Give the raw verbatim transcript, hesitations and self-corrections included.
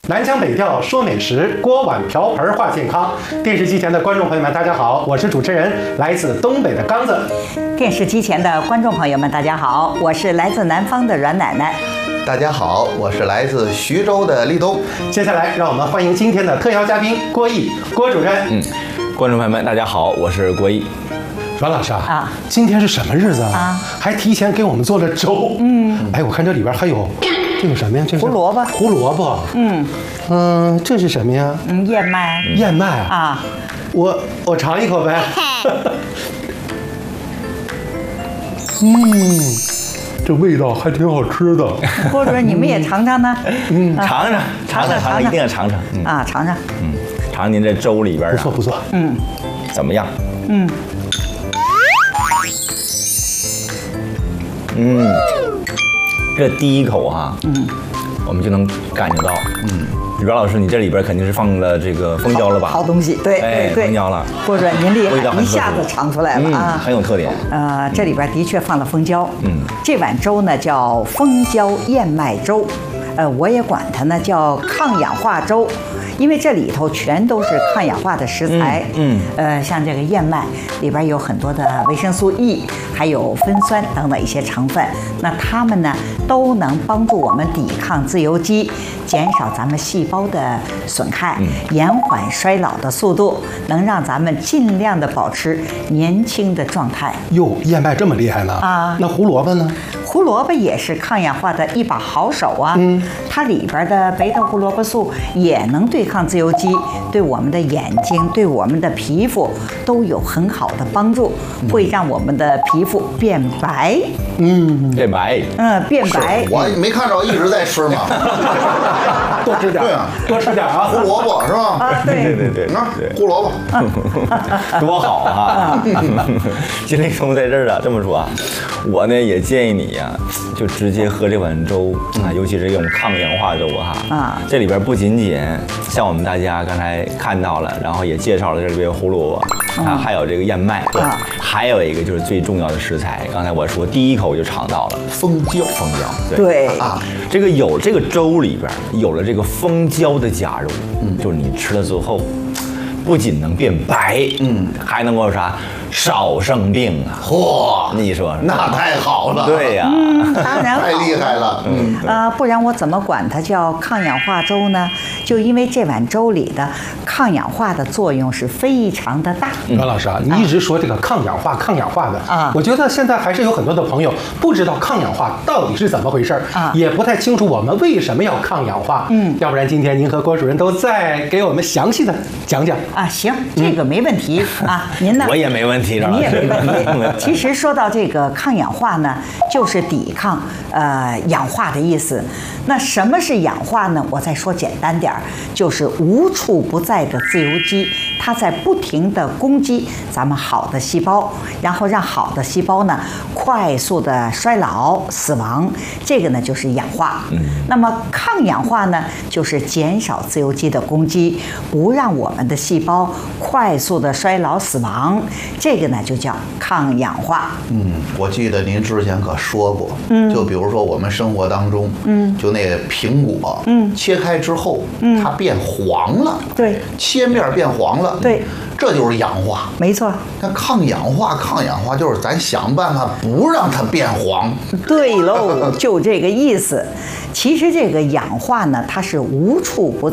南腔北调说美食，锅碗瓢盆话健康。电视机前的观众朋友们，大家好，我是主持人，来自东北的刚子。 电视机前的观众朋友们，大家好，我是来自南方的阮奶奶。 大家好，我是来自徐州的立冬。 接下来，让我们欢迎今天的特邀嘉宾郭毅，郭主任。 嗯，观众朋友们，大家好，我是郭毅。 阮老师啊， 啊今天是什么日子啊？ 啊还提前给我们做了粥。嗯，哎，我看这里边还有这个什么呀？这是胡萝卜胡萝卜。嗯嗯，这是什么呀？ 嗯，燕麦。 燕麦啊。 啊， 我我尝一口呗。嗯，这味道还挺好吃的。 郭主任，你们也尝尝呢。 嗯， 啊尝尝，尝尝，尝尝，一定要尝尝。嗯啊，尝尝。 嗯，尝尝您这粥里边啊， 不错不错。 嗯怎么样？ 嗯， 嗯，这第一口哈，嗯，我们就能感觉到，嗯，阮老师，你这里边肯定是放了这个蜂胶了吧？ 好东西，对哎对对。 蜂胶了。 郭主任您厉害， 味道很特殊一下子尝出来了嗯， 啊。 很有特点。 呃，这里边的确放了蜂胶。 嗯， 这碗粥呢叫蜂胶燕麦粥，呃，我也管它呢叫抗氧化粥。因为这里头全都是抗氧化的食材， 嗯嗯，呃，像这个燕麦里边有很多的维生素 E， 还有酚酸等等一些成分，那它们呢都能帮助我们抵抗自由基，减少咱们细胞的损害， 嗯延缓衰老的速度，能让咱们尽量的保持年轻的状态。 哟，燕麦这么厉害呢？ 啊那胡萝卜呢？ 胡萝卜也是抗氧化的一把好手啊， 嗯， 它里边的贝塔胡萝卜素也能对抗自由基，对我们的眼睛、对我们的皮肤都有很好的帮助，会让我们的皮肤变白， 嗯， 变白。 嗯，变白。 我没看着一直在吃吗？ 多吃点。 对啊， 多吃点啊。 胡萝卜是吧？ 啊， 对对对对你看对， 胡萝卜， 多好啊！金立松在这儿啊，这么说啊，我呢也建议你呀、就直接喝这碗粥啊，尤其是这种抗氧化粥哈。 啊这里边不仅仅像我们大家刚才看到了，然后也介绍了这里边有胡萝卜啊，还有这个燕麦，对啊， 还有一个就是最重要的食材，刚才我说第一口就尝到了蜂胶， 蜂胶， 对啊， 这个有这个粥里边有了这个蜂胶的加入，嗯，就是你吃了之后，不仅能变白，嗯，还能够啥少生病啊！ 嚯， 你说那太好了， 对呀、 嗯，当然好太厉害了，嗯， 啊，不然我怎么管它叫抗氧化粥呢？就因为这碗粥里的抗氧化的作用是非常的大。 阮老师啊，你一直说这个抗氧化、抗氧化的啊我觉得现在还是有很多的朋友不知道抗氧化到底是怎么回事儿啊也不太清楚我们为什么要抗氧化。 嗯要不然今天您和郭主任都再给我们详细的讲讲。 啊，行，这个没问题、啊。您呢？ 我也没问题， 你也没问题。其实实说到这个抗氧化呢，就是抵抗呃氧化的意思。那什么是氧化呢？我再说简单点儿，就是无处不在的自由基，它在不停的攻击咱们好的细胞，然后让好的细胞呢快速的衰老死亡。这个呢就是氧化。嗯。那么抗氧化呢，就是减少自由基的攻击，不让我们的细胞快速的衰老死亡。这个呢就叫抗氧化。 嗯，我记得您之前可说过，嗯，就比如说我们生活当中，嗯，就那个苹果，嗯，切开之后，嗯，它变黄了， 对， 切面变黄了， 对， 这就是氧化。 没错。 那抗氧化，抗氧化就是咱想办法不让它变黄。 对喽，就这个意思。其实这个氧化呢，它是无处不